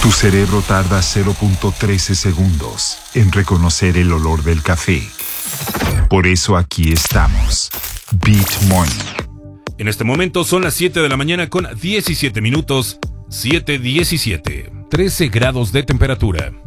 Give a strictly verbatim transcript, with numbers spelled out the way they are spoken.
Tu cerebro tarda cero punto trece segundos en reconocer el olor del café. Por eso aquí estamos. Beat Morning. En este momento son las siete de la mañana con diecisiete minutos. siete diecisiete. trece grados de temperatura.